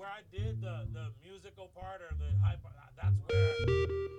I did the musical part or the high part, that's where